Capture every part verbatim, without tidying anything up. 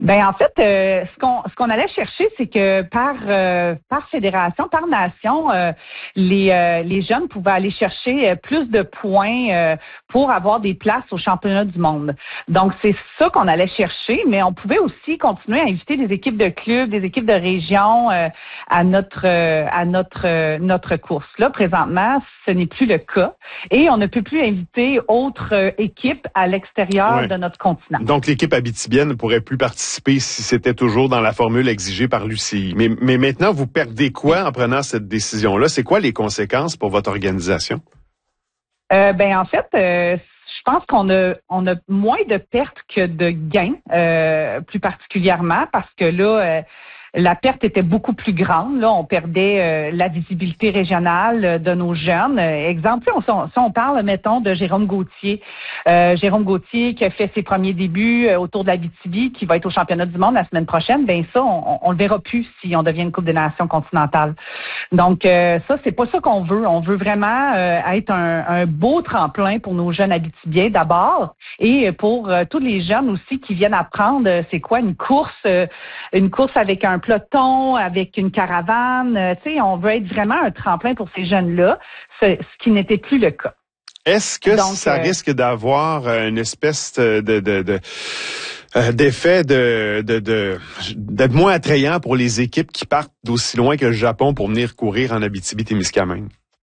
Ben en fait, euh, ce qu'on ce qu'on allait chercher, c'est que par euh, par fédération, par nation, euh, les euh, les jeunes pouvaient aller chercher plus de points euh, pour avoir des places au championnat du monde. Donc c'est ça qu'on allait chercher, mais on pouvait aussi continuer à inviter des équipes de clubs, des équipes de région euh, à notre euh, à notre euh, notre course. Là présentement, ce n'est plus le cas et on ne peut plus inviter autres euh, équipes à l'extérieur ouais. de notre continent. Donc l'équipe abitibienne ne pourrait plus participer si c'était toujours dans la formule exigée par l'U C I. Mais, mais maintenant, vous perdez quoi en prenant cette décision-là? C'est quoi les conséquences pour votre organisation? Euh, ben en fait, euh, je pense qu'on a on a moins de pertes que de gains, euh, plus particulièrement parce que là, euh, la perte était beaucoup plus grande. Là, on perdait euh, la visibilité régionale euh, de nos jeunes. Euh, exemple, si on, si on parle, mettons, de Jérôme Gauthier. Euh, Jérôme Gauthier qui a fait ses premiers débuts euh, autour de l'Abitibi, qui va être au championnat du monde la semaine prochaine, ben ça, on, on le verra plus si on devient une Coupe des Nations continentale. Donc, euh, ça, c'est pas ça qu'on veut. On veut vraiment euh, être un, un beau tremplin pour nos jeunes Abitibiens d'abord et pour euh, tous les jeunes aussi qui viennent apprendre euh, c'est quoi une course, euh, une course avec un peloton, avec une caravane. Euh, tu sais, on veut être vraiment un tremplin pour ces jeunes-là, ce, ce qui n'était plus le cas. Est-ce que Donc, ça euh, risque d'avoir une espèce de, de, de, de euh, d'effet de, de, de, d'être moins attrayant pour les équipes qui partent d'aussi loin que le Japon pour venir courir en Abitibi-Témiscamingue?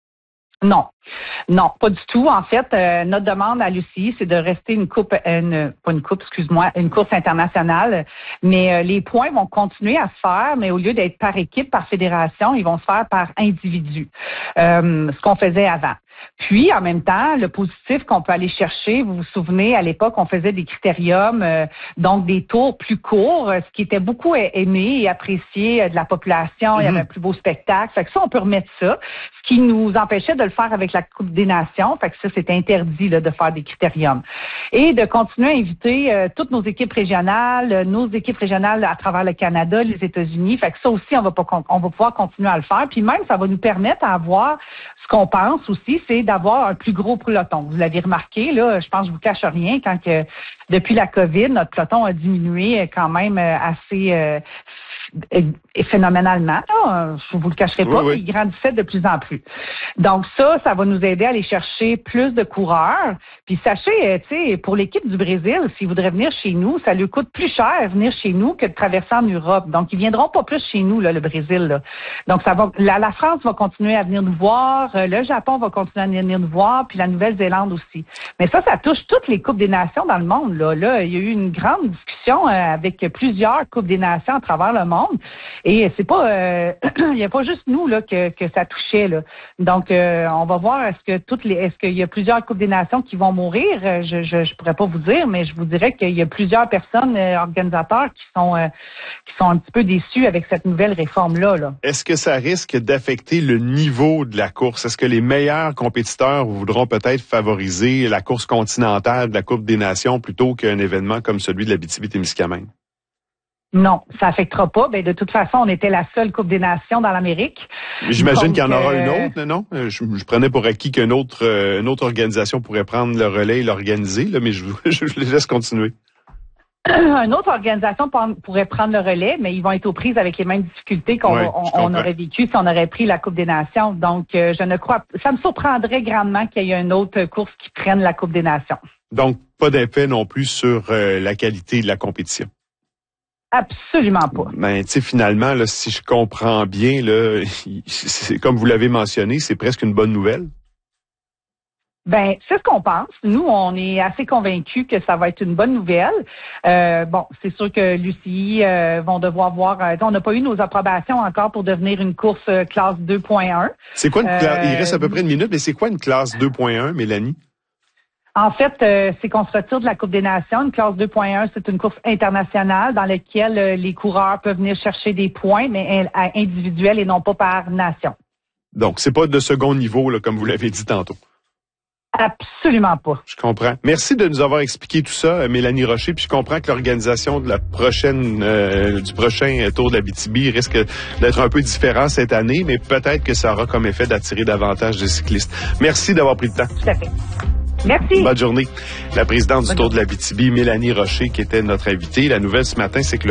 Non. Non, pas du tout. En fait, euh, notre demande à l'U C I, c'est de rester une coupe, une, pas une coupe, excuse-moi, une course internationale. Mais euh, les points vont continuer à se faire, mais au lieu d'être par équipe, par fédération, ils vont se faire par individu, euh, ce qu'on faisait avant. Puis, en même temps, le positif qu'on peut aller chercher, vous vous souvenez, à l'époque, on faisait des critériums, euh, donc des tours plus courts, ce qui était beaucoup aimé et apprécié de la population. Mm-hmm. Il y avait un plus beau spectacle. Fait que ça, on peut remettre ça, ce qui nous empêchait de le faire avec la Coupe des Nations. Fait que ça, c'est interdit là, de faire des critériums. Et de continuer à inviter euh, toutes nos équipes régionales, nos équipes régionales à travers le Canada, les États-Unis. Fait que ça aussi, on va, pas, on va pouvoir continuer à le faire. Puis même, ça va nous permettre d'avoir ce qu'on pense aussi, c'est d'avoir un plus gros peloton. Vous l'avez remarqué, là, je pense que je vous cache rien, quand que depuis la COVID, notre peloton a diminué quand même assez euh, phénoménalement. Là, je vous le cacherai pas, oui, oui. Il grandissait de plus en plus. Donc ça, ça va nous aider à aller chercher plus de coureurs. Puis sachez, tu sais, pour l'équipe du Brésil, s'ils voudraient venir chez nous, ça lui coûte plus cher venir chez nous que de traverser en Europe. Donc ils viendront pas plus chez nous, là, le Brésil. Là. Donc ça va, la, la France va continuer à venir nous voir, le Japon va continuer à venir nous voir, puis la Nouvelle-Zélande aussi. Mais ça, ça touche toutes les Coupes des Nations dans le monde. Là, là il y a eu une grande discussion euh, avec plusieurs Coupes des Nations à travers le monde. Et c'est pas, euh, il y a pas juste nous là que, que ça touchait. Là. Donc, euh, on va voir est-ce que toutes les, est-ce qu'il y a plusieurs Coupes des Nations qui vont mourir. Je, je, je pourrais pas vous dire, mais je vous dirais qu'il y a plusieurs personnes, euh, organisateurs, qui sont, euh, qui sont un petit peu déçus avec cette nouvelle réforme-là. Là. Est-ce que ça risque d'affecter le niveau de la course? Est-ce que les meilleurs compétiteurs voudront peut-être favoriser la course continentale de la Coupe des Nations plutôt qu'un événement comme celui de l'Abitibi-Témiscamingue? Non, ça affectera pas. Ben de toute façon, on était la seule Coupe des Nations dans l'Amérique. J'imagine qu'il y en aura euh... une autre, non? Je, je prenais pour acquis qu'une autre, euh, une autre organisation pourrait prendre le relais et l'organiser, là, mais je, je, je les laisse continuer. Une autre organisation pourrait prendre le relais, mais ils vont être aux prises avec les mêmes difficultés qu'on ouais, on, on aurait vécu si on aurait pris la Coupe des Nations. Donc, euh, je ne crois, ça me surprendrait grandement qu'il y ait une autre course qui prenne la Coupe des Nations. Donc, pas d'effet non plus sur euh, la qualité de la compétition. Absolument pas. Ben, tu sais, finalement, là, si je comprends bien, là, c'est, comme vous l'avez mentionné, c'est presque une bonne nouvelle. Ben, c'est ce qu'on pense. Nous, on est assez convaincus que ça va être une bonne nouvelle. Euh, bon, c'est sûr que l'U C I euh, vont devoir voir. Euh, on n'a pas eu nos approbations encore pour devenir une course euh, classe deux point un. C'est quoi une classe? Euh, Il reste à peu près une minute, mais c'est quoi une classe deux point un, Mélanie? En fait, euh, c'est qu'on se retire de la Coupe des Nations. Une classe deux point un, c'est une course internationale dans laquelle euh, les coureurs peuvent venir chercher des points, mais euh, individuels et non pas par nation. Donc, c'est pas de second niveau, là, comme vous l'avez dit tantôt. Absolument pas. Je comprends. Merci de nous avoir expliqué tout ça, Mélanie Rocher. Puis je comprends que l'organisation de la prochaine, euh, du prochain Tour de l'Abitibi risque d'être un peu différent cette année, mais peut-être que ça aura comme effet d'attirer davantage de cyclistes. Merci d'avoir pris le temps. Tout à fait. Merci. Bonne journée. La présidente Bonne du Tour de l'Abitibi, Mélanie Rocher, qui était notre invitée. La nouvelle ce matin, c'est que le